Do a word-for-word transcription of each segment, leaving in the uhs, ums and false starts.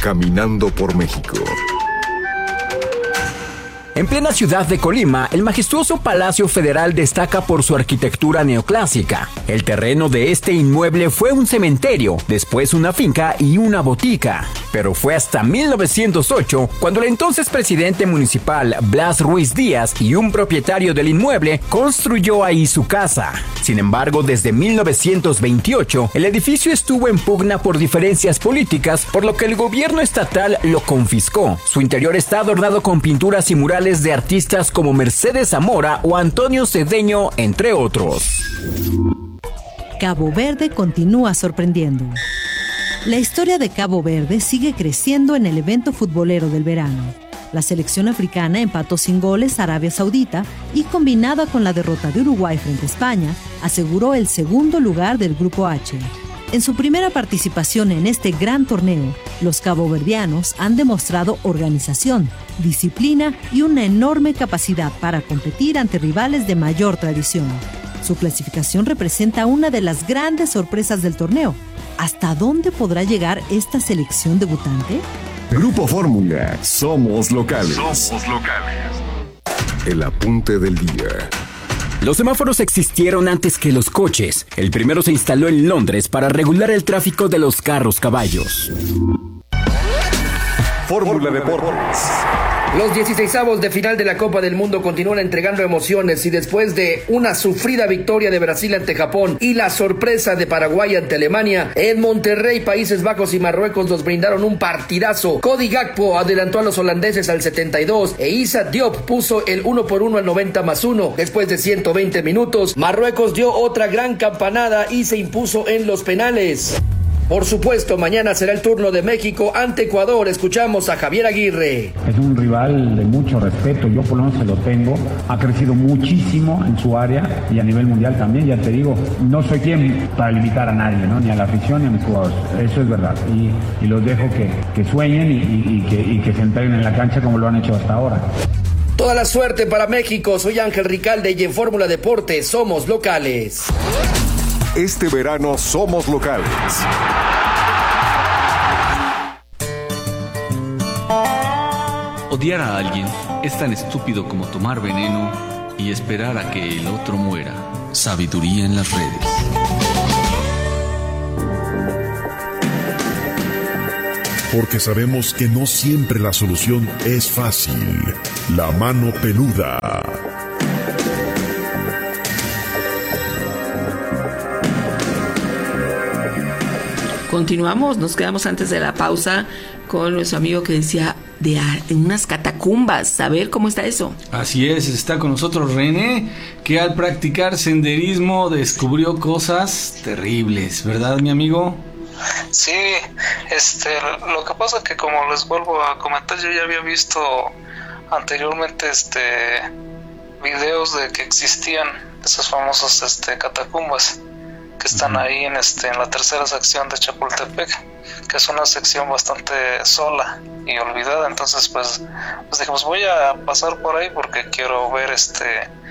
Caminando por México. En plena ciudad de Colima, el majestuoso Palacio Federal destaca por su arquitectura neoclásica. El terreno de este inmueble fue un cementerio, después una finca y una botica. Pero fue hasta mil novecientos ocho cuando el entonces presidente municipal Blas Ruiz Díaz y un propietario del inmueble construyó ahí su casa. Sin embargo, desde mil novecientos veintiocho, el edificio estuvo en pugna por diferencias políticas, por lo que el gobierno estatal lo confiscó. Su interior está adornado con pinturas y murales de artistas como Mercedes Zamora o Antonio Cedeño, entre otros. Cabo Verde continúa sorprendiendo. La historia de Cabo Verde sigue creciendo en el evento futbolero del verano. La selección africana empató sin goles a Arabia Saudita y, combinada con la derrota de Uruguay frente a España, aseguró el segundo lugar del Grupo H. En su primera participación en este gran torneo, los caboverdianos han demostrado organización, disciplina y una enorme capacidad para competir ante rivales de mayor tradición. Su clasificación representa una de las grandes sorpresas del torneo. ¿Hasta dónde podrá llegar esta selección debutante? Grupo Fórmula, somos locales. Somos locales. El apunte del día. Los semáforos existieron antes que los coches. El primero se instaló en Londres para regular el tráfico de los carros caballos. Fórmula Deportes. Los dieciseisavos de final de la Copa del Mundo continúan entregando emociones y después de una sufrida victoria de Brasil ante Japón y la sorpresa de Paraguay ante Alemania, en Monterrey, Países Bajos y Marruecos nos brindaron un partidazo. Cody Gakpo adelantó a los holandeses al setenta y dos e Issa Diop puso el uno por uno al noventa más uno. Después de ciento veinte minutos, Marruecos dio otra gran campanada y se impuso en los penales. Por supuesto, mañana será el turno de México ante Ecuador. Escuchamos a Javier Aguirre. Es un rival de mucho respeto, yo por lo menos se lo tengo. Ha crecido muchísimo en su área y a nivel mundial también, ya te digo. No soy quien para limitar a nadie, ¿no? Ni a la afición ni a mis jugadores. Eso es verdad. Y, y los dejo que, que sueñen y, y, y, que, y que se entreguen en la cancha como lo han hecho hasta ahora. Toda la suerte para México. Soy Ángel Ricalde y en Fórmula Deportes somos locales. Este verano somos locales. Odiar a alguien es tan estúpido como tomar veneno y esperar a que el otro muera. Sabiduría en las redes. Porque sabemos que no siempre la solución es fácil. La mano peluda. Continuamos, nos quedamos antes de la pausa con nuestro amigo que decía de unas catacumbas. A ver, ¿cómo está eso? Así es, está con nosotros René, que al practicar senderismo descubrió cosas terribles, ¿verdad, mi amigo? Sí, este, lo que pasa que como les vuelvo a comentar, yo ya había visto anteriormente este videos de que existían esas famosas este catacumbas que están ahí en este en la tercera sección de Chapultepec, que es una sección bastante sola y olvidada. Entonces pues, pues dijimos, voy a pasar por ahí porque quiero ver este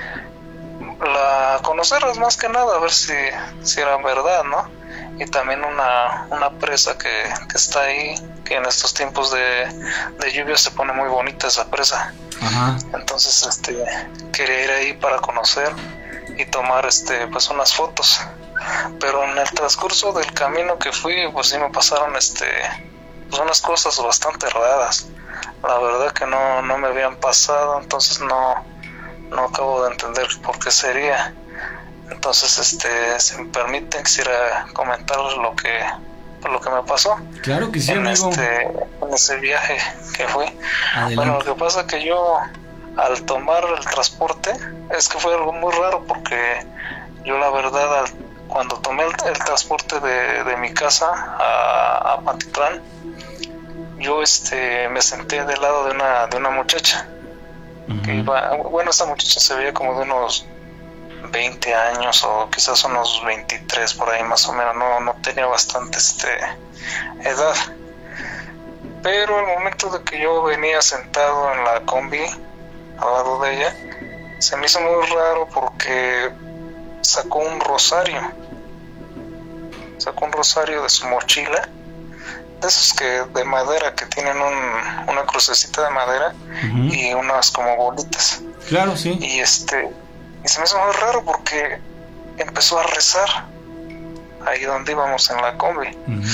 la conocerlas más que nada, a ver si, si era verdad, ¿no? Y también una, una presa que, que está ahí, que en estos tiempos de, de lluvia se pone muy bonita esa presa. Ajá. Entonces este quería ir ahí para conocer y tomar este pues unas fotos. Pero en el transcurso del camino que fui, pues sí me pasaron este pues unas cosas bastante raras. La verdad que no, no me habían pasado, entonces no, no acabo de entender por qué sería. Entonces, este, si me permiten, quisiera comentar lo que, lo que me pasó. Claro que sí, en amigo. Este, en ese viaje que fui. Adelante. Bueno, lo que pasa es que yo, al tomar el transporte, es que fue algo muy raro porque yo la verdad, al, cuando tomé el, el transporte de, de mi casa a, a Pantitlán, yo este, me senté del lado de una, de una muchacha. Uh-huh. Que iba, bueno, esta muchacha se veía como de unos veinte años o quizás unos veintitrés por ahí más o menos, no, no tenía bastante este, edad. Pero al momento de que yo venía sentado en la combi al lado de ella, se me hizo muy raro porque sacó un rosario, sacó un rosario de su mochila, de esos que de madera, que tienen un, una crucecita de madera uh-huh. y unas como bolitas. Claro, sí. Y este, y se me hizo muy raro porque empezó a rezar ahí donde íbamos en la combi.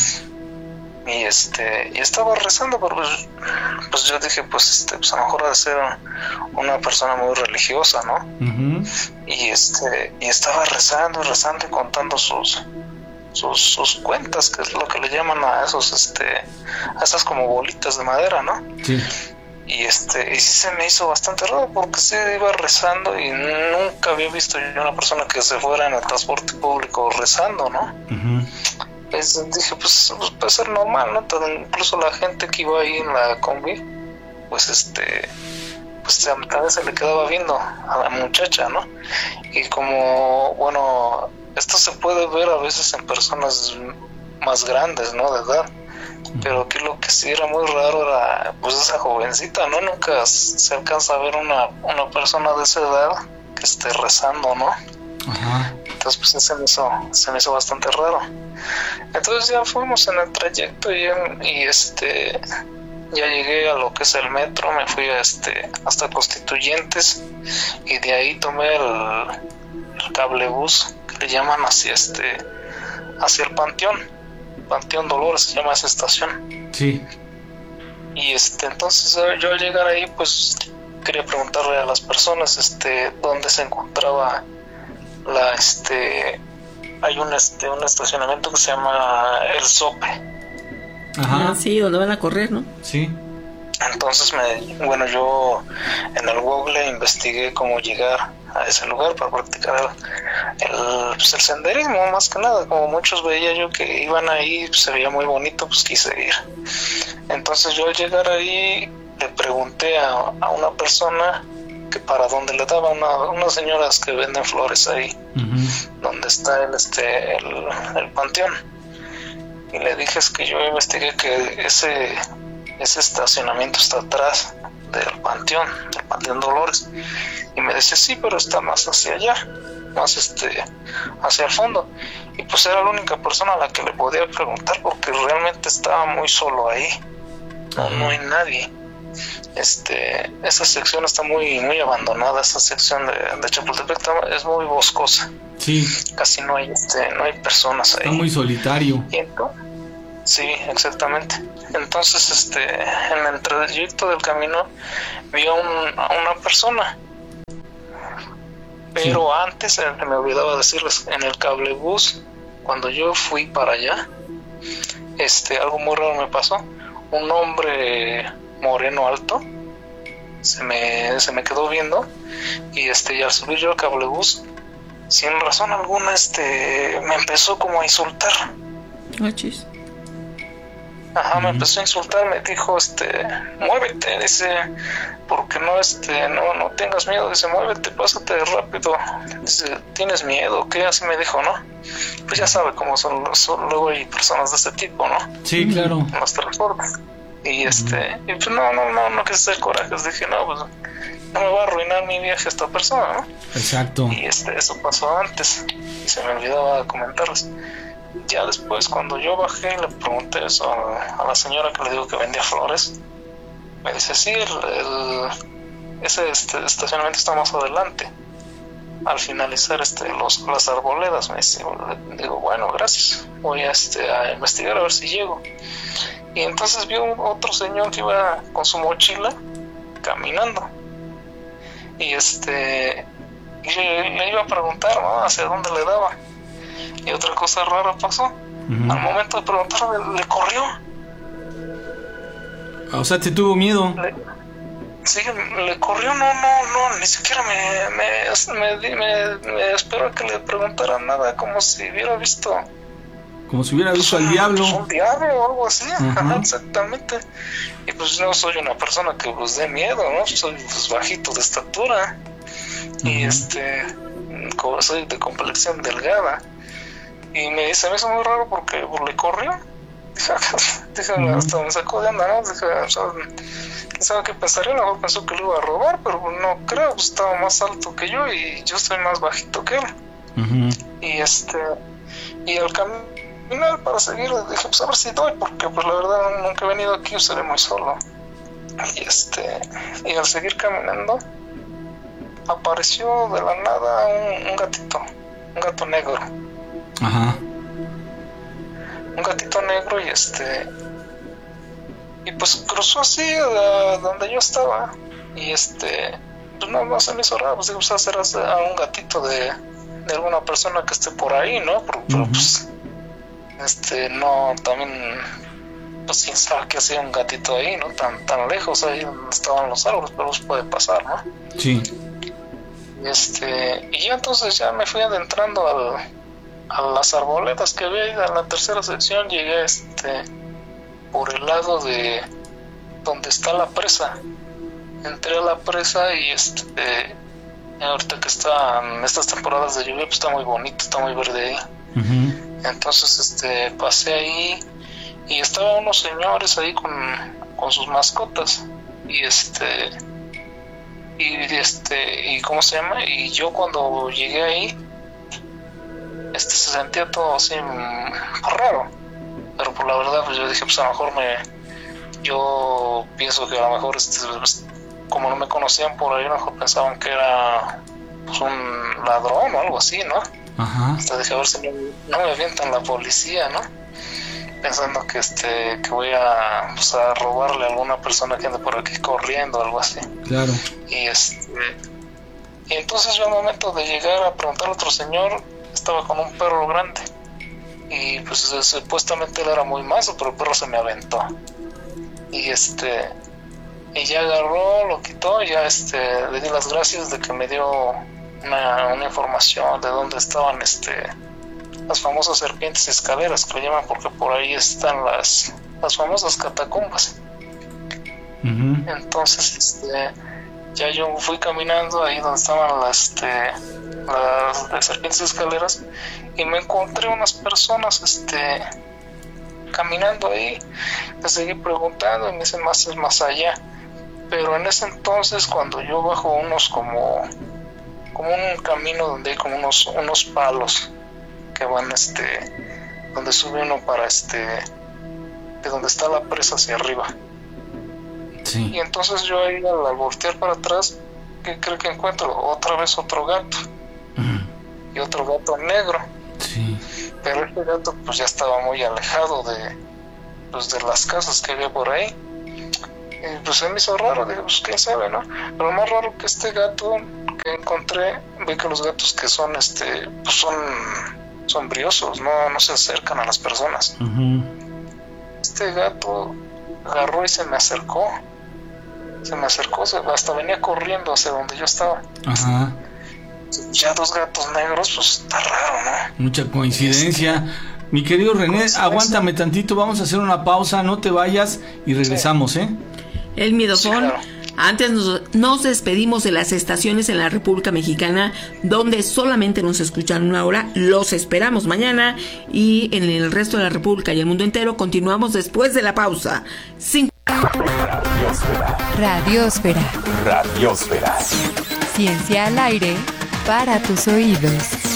Uh-huh. Y este, y estaba rezando, pero pues, pues yo dije, pues este, pues a lo mejor ha de ser una persona muy religiosa, ¿no? Uh-huh. Y este, y estaba rezando, rezando y contando sus sus, sus cuentas, que es lo que le llaman a esos, este, a esas como bolitas de madera, ¿no? Sí. Y este, y sí se me hizo bastante raro porque sí iba rezando y nunca había visto yo una persona que se fuera en el transporte público rezando, ¿no? Uh-huh. Pues dije, pues, pues puede ser normal, ¿no? Todo, incluso la gente que iba ahí en la combi, pues este, pues también se le quedaba viendo a la muchacha, ¿no? Y como, bueno, esto se puede ver a veces en personas más grandes, ¿no? De edad. Pero aquí lo que sí era muy raro era pues esa jovencita, ¿no? Nunca se alcanza a ver una, una persona de esa edad que esté rezando, ¿no? Ajá. Entonces pues se me hizo, se me hizo bastante raro. Entonces ya fuimos en el trayecto y, y este ya llegué a lo que es el metro, me fui a este hasta Constituyentes y de ahí tomé el, el cablebús que le llaman hacia este hacia el Panteón. Panteón Dolores se llama esa estación. Sí. Y este, entonces yo al llegar ahí, pues quería preguntarle a las personas, este, dónde se encontraba la, este, hay un, este, un estacionamiento que se llama El Sope. Ajá. Ah, sí, donde van a correr, ¿no? Sí. Entonces me, bueno, yo en el Google investigué cómo llegar a ese lugar para practicar el, el, pues el senderismo, más que nada. Como muchos veía yo que iban ahí, pues se veía muy bonito, pues quise ir. Entonces yo al llegar ahí le pregunté a, a una persona que para dónde le daba, una, unas señoras que venden flores ahí, uh-huh. donde está el, este, el, el panteón. Y le dije, es que yo investigué que ese ese estacionamiento está atrás del panteón, del Panteón Dolores, y me decía, sí, pero está más hacia allá, más este, hacia el fondo, y pues era la única persona a la que le podía preguntar porque realmente estaba muy solo ahí, no, no hay nadie. Este, esa sección está muy, muy abandonada, esa sección de, de Chapultepec es muy boscosa, sí, casi no hay, este, no hay personas ahí, está muy solitario. Y entonces, sí, exactamente. Entonces, este, en el trayecto del camino vi a, un, a una persona. Pero sí. Antes, se me olvidaba decirles, en el cablebús, cuando yo fui para allá, este, algo muy raro me pasó. Un hombre moreno alto se me, se me quedó viendo y este, y al subir yo al cablebús, sin razón alguna, este, me empezó como a insultar. Oh, chis. Ajá, me empezó a insultar, me dijo, este, muévete, dice, porque no, este, no, no tengas miedo, dice, muévete, pásate rápido, dice, ¿tienes miedo? ¿Qué? Así me dijo, ¿no? Pues ya sabe cómo son, son luego hay personas de este tipo, ¿no? Sí, claro. En los transportes. Y este, uh-huh. y pues no, no, no, no quise hacer corajes, dije, no, pues no me va a arruinar mi viaje esta persona, ¿no? Exacto. Y este, eso pasó antes, y se me olvidaba comentarles. Ya después, cuando yo bajé y le pregunté eso a, a la señora que le digo que vendía flores, me dice, sí, el, el, ese este, estacionamiento está más adelante, al finalizar este, los, las arboledas. Me dice, digo, bueno, gracias, voy a, este, a investigar a ver si llego. Y entonces vio otro señor que iba con su mochila caminando, y este y le, le iba a preguntar, ¿no?, hacia dónde le daba. Y otra cosa rara pasó. Uh-huh. Al momento de preguntarle, le, le corrió. O sea, ¿te tuvo miedo? Le, sí, le corrió, no, no, no, ni siquiera me, me, me, me, me esperó a que le preguntara nada, como si hubiera visto... Como si hubiera visto pues, al diablo. Pues, un diablo o algo así, uh-huh. Ajá, exactamente. Y pues no soy una persona que pues dé miedo, ¿no? Soy pues bajito de estatura. Uh-huh. Y este, como soy de complexión delgada. Y me, se me hizo muy raro porque pues, le corrió. Dije, dije uh-huh. Hasta me sacó de onda, ¿no? Dije, o sea, quién sabe qué pensaría, a lo mejor pensó que lo iba a robar, pero no creo, pues estaba más alto que yo y yo soy más bajito que él. Uh-huh. Y este, y al camino caminar para seguir. Dije, pues a ver si doy, porque pues la verdad nunca he venido aquí, seré muy solo. Y este, y al seguir caminando, apareció de la nada un, un gatito, un gato negro. Ajá. Un gatito negro y este, y pues cruzó así de donde yo estaba. Y este, pues no, no se me hizo raro, pues digo, pues será a un gatito de, de alguna persona que esté por ahí, ¿no? Pero, pero uh-huh. pues, este, no, también, pues quién sabe que hacía un gatito ahí, ¿no? Tan, tan lejos, ahí donde estaban los árboles, pero pues puede pasar, ¿no? Sí. Y este, y ya entonces ya me fui adentrando al, a las arboledas que había ahí en la tercera sección. Llegué, este, por el lado de donde está la presa. Entré a la presa y este, ahorita que está en estas temporadas de lluvia, pues está muy bonito, está muy verde ahí. Uh-huh. Entonces este, pasé ahí y estaban unos señores ahí con, con sus mascotas y este y este y cómo se llama y yo cuando llegué ahí este se sentía todo así raro, pero por la verdad pues yo dije, pues a lo mejor me yo pienso que a lo mejor este como no me conocían por ahí, a lo mejor pensaban que era pues, un ladrón o algo así, ¿no? Ajá. Hasta dije, a ver si no, no me avientan la policía, ¿no? Pensando que este que voy a, pues, a robarle a alguna persona que ande por aquí corriendo o algo así. Claro. Y este y entonces yo al momento de llegar a preguntar a otro señor, estaba con un perro grande. Y pues supuestamente él era muy mazo, pero el perro se me aventó. Y este y ya agarró, lo quitó, ya este le di las gracias de que me dio una, una información de dónde estaban este las famosas serpientes escaleras, que lo llaman, porque por ahí están las las famosas catacumbas. Uh-huh. Entonces este ya yo fui caminando ahí donde estaban las este las, las serpientes escaleras y me encontré unas personas este caminando ahí. Les seguí preguntando y me dicen más es más allá. Pero en ese entonces, cuando yo bajo unos como como un camino donde hay como unos unos palos que van este donde sube uno para este de donde está la presa hacia arriba. Sí. Y entonces yo ahí al, al voltear para atrás, que creo que encuentro otra vez otro gato. Uh-huh. Y otro gato negro. Sí. Pero este gato pues ya estaba muy alejado de pues de las casas que había por ahí. Y pues se me hizo raro, dije, pues quién sabe, ¿no? Pero lo más raro que este gato que encontré, ve que los gatos que son, este, pues son, son briosos, no, no se acercan a las personas. Uh-huh. Este gato agarró y se me acercó, se me acercó, se, hasta venía corriendo hacia donde yo estaba. Ajá. Ya dos gatos negros, pues está raro, ¿no? Mucha coincidencia. Sí. Mi querido René, aguántame tantito, vamos a hacer una pausa, no te vayas y regresamos, ¿eh? El miedofón. Sí, claro. Antes nos, nos despedimos de las estaciones en la República Mexicana, donde solamente nos escuchan una hora. Los esperamos mañana y en el resto de la República y el mundo entero continuamos después de la pausa. Cinco... Radiosfera. Radiosfera. Radiosfera. Ciencia al aire para tus oídos.